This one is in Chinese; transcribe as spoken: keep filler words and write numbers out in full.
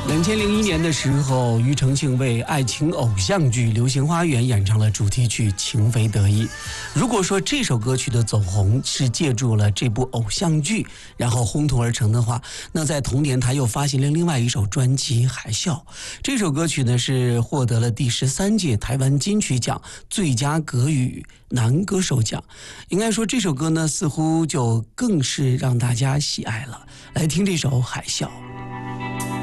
两千零一年的时候，庾澄庆为爱情偶像剧《流星花园》演唱了主题曲《情非得已》。如果说这首歌曲的走红是借助了这部偶像剧然后轰动而成的话，那在同年他又发行了另外一首专辑《海啸》。这首歌曲呢是获得了第十三届台湾金曲奖最佳国语男歌手奖。应该说这首歌呢似乎就更是让大家喜爱了。来听这首《海啸》。